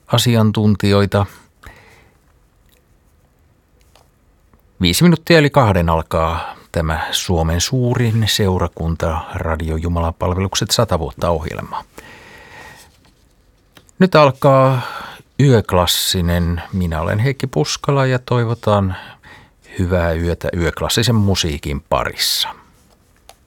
asiantuntijoita. 5 minuuttia yli 2 alkaa tämä Suomen suurin seurakunta Radio Jumalanpalvelukset 100 vuotta -ohjelma. Nyt alkaa yöklassinen. Minä olen Heikki Puskala ja toivotan hyvää yötä yöklassisen musiikin parissa.